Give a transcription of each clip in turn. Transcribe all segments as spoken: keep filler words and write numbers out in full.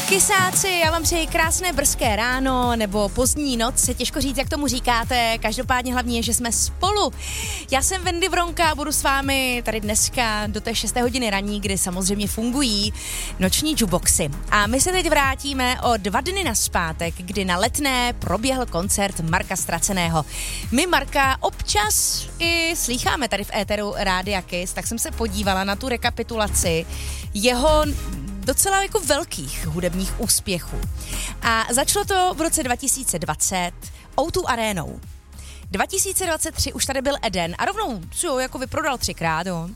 Kysáci, já vám přeji krásné brzké ráno nebo pozdní noc, těžko říct, jak tomu říkáte, každopádně hlavně je, že jsme spolu. Já jsem Wendy Vronka a budu s vámi tady dneska do té šesté hodiny raní, kdy samozřejmě fungují noční jukeboxy. A my se teď vrátíme o dva dny nazpátek, kdy na Letné proběhl koncert Marka Ztraceného. My Marka občas i slýcháme tady v éteru Rádia Kiss, tak jsem se podívala na tu rekapitulaci jeho docela jako velkých hudebních úspěchů. A začalo to v roce dva tisíce dvacet ó dva arénou. dva tisíce dvacet tři už tady byl Eden a rovnou si ho jako vyprodal třikrát, jo.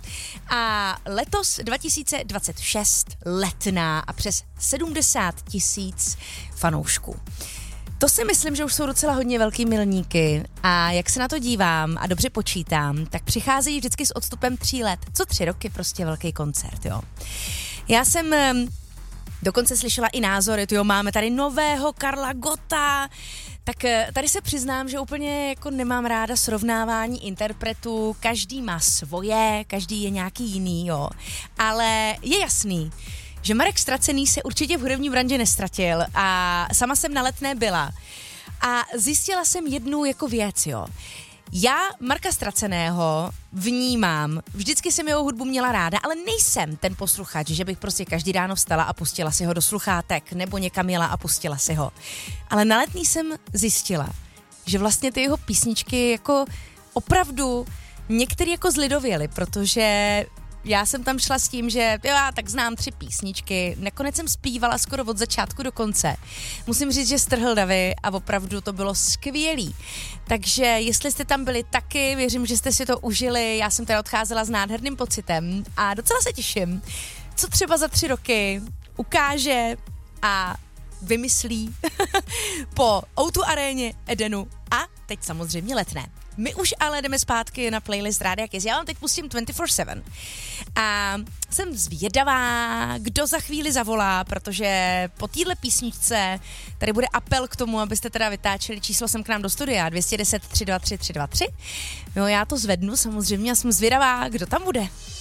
A letos dva tisíce dvacet šest Letná a přes sedmdesát tisíc fanoušků. To si myslím, že už jsou docela hodně velký milníky a jak se na to dívám a dobře počítám, tak přicházejí vždycky s odstupem tří let. Co tři roky prostě velký koncert, jo. Já jsem dokonce slyšela i názory, jo, máme tady nového Karla Gotta, tak tady se přiznám, že úplně jako nemám ráda srovnávání interpretů, každý má svoje, každý je nějaký jiný, jo, ale je jasný, že Marek Ztracený se určitě v hudební branži nestratil a sama jsem na Letné byla a zjistila jsem jednu jako věc, jo. Já Marka Ztraceného vnímám, vždycky jsem jeho hudbu měla ráda, ale nejsem ten posluchač, že bych prostě každý ráno vstala a pustila si ho do sluchátek, nebo někam jela a pustila si ho. Ale na Letný jsem zjistila, že vlastně ty jeho písničky jako opravdu některé jako zlidověly, protože já jsem tam šla s tím, že jo, já tak znám tři písničky, nakonec jsem zpívala skoro od začátku do konce. Musím říct, že strhl davy a opravdu to bylo skvělý. Takže jestli jste tam byli taky, věřím, že jste si to užili, já jsem teda odcházela s nádherným pocitem a docela se těším, co třeba za tři roky ukáže a vymyslí po ó dva aréně, Edenu a teď samozřejmě Letné. My už ale jdeme zpátky na playlist Rádia Kiss. Já vám teď pustím dvacet čtyři sedm. A jsem zvědavá, kdo za chvíli zavolá, protože po téhle písničce tady bude apel k tomu, abyste teda vytáčeli číslo sem k nám do studia dvě deset tři dva tři tři dva tři. No já to zvednu samozřejmě a jsem zvědavá, kdo tam bude.